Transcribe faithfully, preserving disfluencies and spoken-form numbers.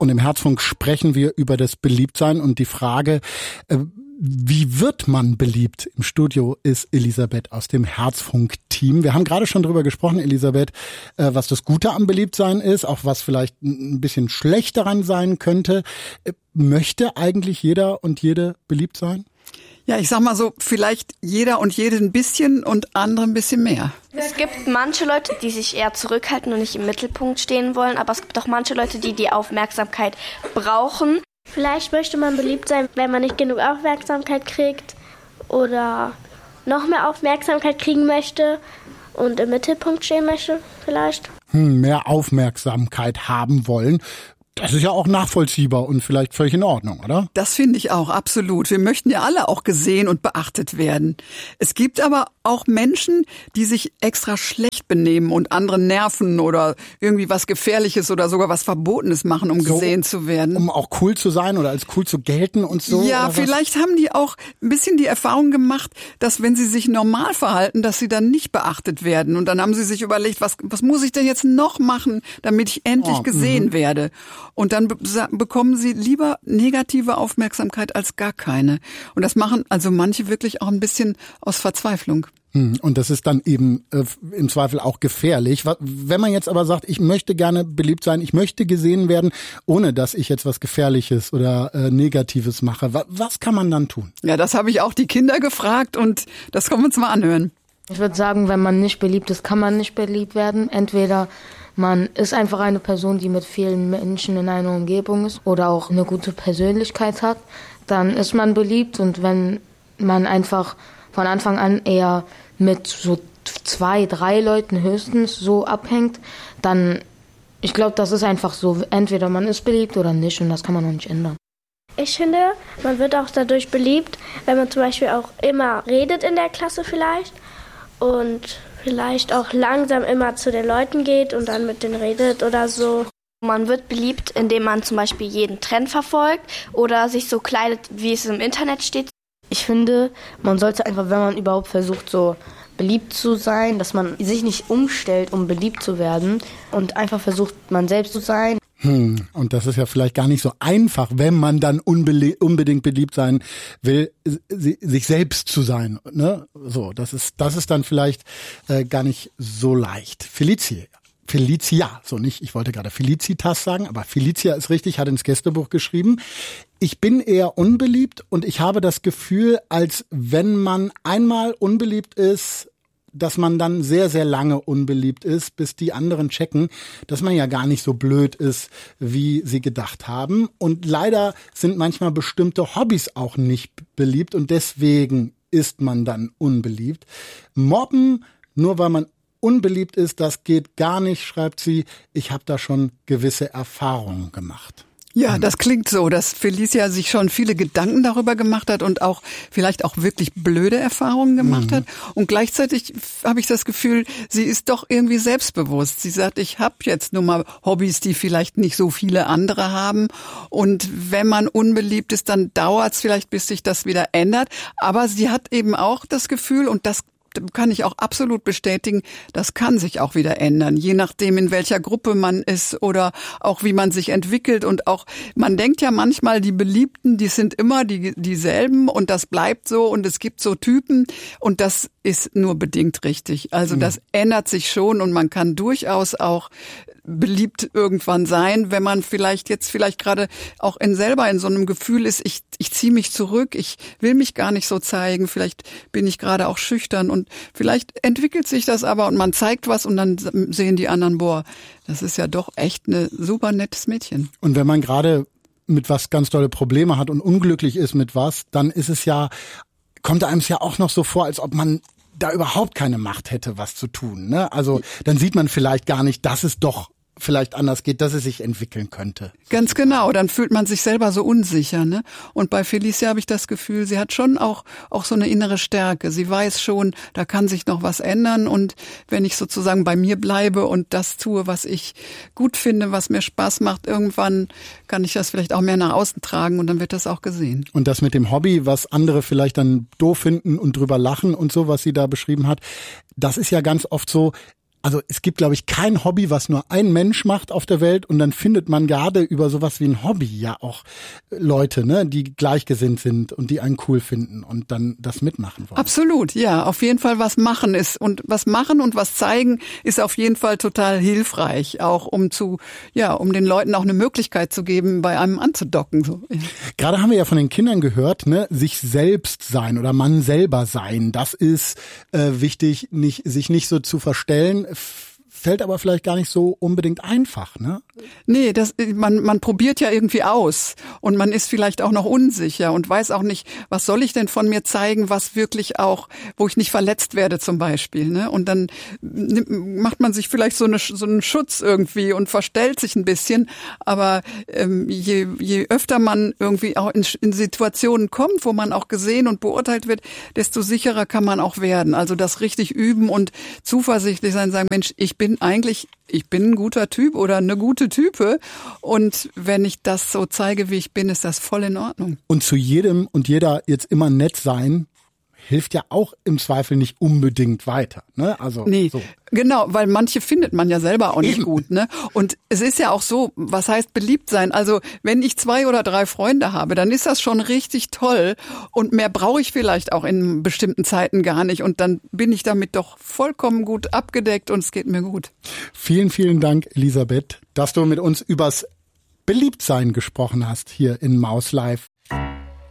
Und im Herzfunk sprechen wir über das Beliebtsein und die Frage, äh, wie wird man beliebt? Im Studio ist Elisabeth aus dem Herzfunk-Team. Wir haben gerade schon drüber gesprochen, Elisabeth, äh, was das Gute am Beliebtsein ist, auch was vielleicht ein bisschen schlecht daran sein könnte. Äh, möchte eigentlich jeder und jede beliebt sein? Ja, ich sag mal so, vielleicht jeder und jede ein bisschen und andere ein bisschen mehr. Es gibt manche Leute, die sich eher zurückhalten und nicht im Mittelpunkt stehen wollen, aber es gibt auch manche Leute, die die Aufmerksamkeit brauchen. Vielleicht möchte man beliebt sein, wenn man nicht genug Aufmerksamkeit kriegt oder noch mehr Aufmerksamkeit kriegen möchte und im Mittelpunkt stehen möchte vielleicht. Hm, mehr Aufmerksamkeit haben wollen. Das ist ja auch nachvollziehbar und vielleicht völlig in Ordnung, oder? Das finde ich auch, absolut. Wir möchten ja alle auch gesehen und beachtet werden. Es gibt aber auch Menschen, die sich extra schlecht benehmen und andere nerven oder irgendwie was Gefährliches oder sogar was Verbotenes machen, um so, gesehen zu werden. Um auch cool zu sein oder als cool zu gelten und so? Ja, vielleicht haben die auch ein bisschen die Erfahrung gemacht, dass wenn sie sich normal verhalten, dass sie dann nicht beachtet werden. Und dann haben sie sich überlegt, was, was muss ich denn jetzt noch machen, damit ich endlich oh, gesehen m- werde? Und dann be- bekommen sie lieber negative Aufmerksamkeit als gar keine. Und das machen also manche wirklich auch ein bisschen aus Verzweiflung. Und das ist dann eben äh, im Zweifel auch gefährlich. Wenn man jetzt aber sagt, ich möchte gerne beliebt sein, ich möchte gesehen werden, ohne dass ich jetzt was Gefährliches oder äh, Negatives mache, was, was kann man dann tun? Ja, das habe ich auch die Kinder gefragt und das können wir uns mal anhören. Ich würde sagen, wenn man nicht beliebt ist, kann man nicht beliebt werden. Entweder man ist einfach eine Person, die mit vielen Menschen in einer Umgebung ist oder auch eine gute Persönlichkeit hat, dann ist man beliebt. Und wenn man einfach von Anfang an eher mit so zwei, drei Leuten höchstens so abhängt, dann, ich glaube, das ist einfach so, entweder man ist beliebt oder nicht und das kann man auch nicht ändern. Ich finde, man wird auch dadurch beliebt, wenn man zum Beispiel auch immer redet in der Klasse vielleicht und vielleicht auch langsam immer zu den Leuten geht und dann mit denen redet oder so. Man wird beliebt, indem man zum Beispiel jeden Trend verfolgt oder sich so kleidet, wie es im Internet steht. Ich finde, man sollte einfach, wenn man überhaupt versucht, so beliebt zu sein, dass man sich nicht umstellt, um beliebt zu werden und einfach versucht, man selbst zu sein. Hm, und das ist ja vielleicht gar nicht so einfach, wenn man dann unbele- unbedingt beliebt sein will, sich selbst zu sein. Ne? So, das ist, das ist dann vielleicht äh, gar nicht so leicht. Felicia. Felicia, so nicht, ich wollte gerade Felicitas sagen, aber Felicia ist richtig, hat ins Gästebuch geschrieben. Ich bin eher unbeliebt und ich habe das Gefühl, als wenn man einmal unbeliebt ist, dass man dann sehr, sehr lange unbeliebt ist, bis die anderen checken, dass man ja gar nicht so blöd ist, wie sie gedacht haben. Und leider sind manchmal bestimmte Hobbys auch nicht beliebt und deswegen ist man dann unbeliebt. Mobben, nur weil man unbeliebt ist, das geht gar nicht, schreibt sie. Ich habe da schon gewisse Erfahrungen gemacht. Ja, das klingt so, dass Felicia sich schon viele Gedanken darüber gemacht hat und auch vielleicht auch wirklich blöde Erfahrungen gemacht mhm. hat. Und gleichzeitig habe ich das Gefühl, sie ist doch irgendwie selbstbewusst. Sie sagt, ich habe jetzt nur mal Hobbys, die vielleicht nicht so viele andere haben. Und wenn man unbeliebt ist, dann dauert es vielleicht, bis sich das wieder ändert. Aber sie hat eben auch das Gefühl, und das kann ich auch absolut bestätigen, das kann sich auch wieder ändern, je nachdem, in welcher Gruppe man ist oder auch wie man sich entwickelt. Und auch, man denkt ja manchmal, die Beliebten, die sind immer die dieselben und das bleibt so und es gibt so Typen und das ist nur bedingt richtig. Also das mhm. ändert sich schon und man kann durchaus auch beliebt irgendwann sein, wenn man vielleicht jetzt vielleicht gerade auch in selber in so einem Gefühl ist, ich ich ziehe mich zurück, ich will mich gar nicht so zeigen, vielleicht bin ich gerade auch schüchtern und vielleicht entwickelt sich das aber und man zeigt was und dann sehen die anderen, boah, das ist ja doch echt ein super nettes Mädchen. Und wenn man gerade mit was ganz tolle Probleme hat und unglücklich ist mit was, dann ist es ja, kommt einem es ja auch noch so vor, als ob man da überhaupt keine Macht hätte, was zu tun. Ne? Also dann sieht man vielleicht gar nicht, dass es doch vielleicht anders geht, dass es sich entwickeln könnte. Ganz genau, dann fühlt man sich selber so unsicher, ne? Und bei Felicia habe ich das Gefühl, sie hat schon auch auch so eine innere Stärke. Sie weiß schon, da kann sich noch was ändern und wenn ich sozusagen bei mir bleibe und das tue, was ich gut finde, was mir Spaß macht, irgendwann kann ich das vielleicht auch mehr nach außen tragen und dann wird das auch gesehen. Und das mit dem Hobby, was andere vielleicht dann doof finden und drüber lachen und so, was sie da beschrieben hat, das ist ja ganz oft so, Also es gibt, glaube ich, kein Hobby, was nur ein Mensch macht auf der Welt und dann findet man gerade über sowas wie ein Hobby ja auch Leute, ne, die gleichgesinnt sind und die einen cool finden und dann das mitmachen wollen. Absolut, ja, auf jeden Fall was machen ist und was machen und was zeigen ist auf jeden Fall total hilfreich, auch um zu, ja, um den Leuten auch eine Möglichkeit zu geben, bei einem anzudocken. So. Gerade haben wir ja von den Kindern gehört, ne, sich selbst sein oder man selber sein, das ist äh, wichtig, nicht sich nicht so zu verstellen. Fällt aber vielleicht gar nicht so unbedingt einfach, ne? Nee, das, man, man probiert ja irgendwie aus und man ist vielleicht auch noch unsicher und weiß auch nicht, was soll ich denn von mir zeigen, was wirklich auch, wo ich nicht verletzt werde zum Beispiel, ne? Und dann macht man sich vielleicht so, eine, so einen Schutz irgendwie und verstellt sich ein bisschen, aber ähm, je, je öfter man irgendwie auch in, in Situationen kommt, wo man auch gesehen und beurteilt wird, desto sicherer kann man auch werden. Also das richtig üben und zuversichtlich sein, sagen, Mensch, ich bin eigentlich, ich bin ein guter Typ oder eine gute Type und wenn ich das so zeige, wie ich bin, ist das voll in Ordnung. Und zu jedem und jeder jetzt immer nett sein, hilft ja auch im Zweifel nicht unbedingt weiter, ne? Also nee, so. Genau, weil manche findet man ja selber auch nicht Eben. gut, ne? Und es ist ja auch so, was heißt beliebt sein? Also, wenn ich zwei oder drei Freunde habe, dann ist das schon richtig toll und mehr brauche ich vielleicht auch in bestimmten Zeiten gar nicht und dann bin ich damit doch vollkommen gut abgedeckt und es geht mir gut. Vielen, vielen Dank, Elisabeth, dass du mit uns übers Beliebtsein gesprochen hast hier in Maus Live.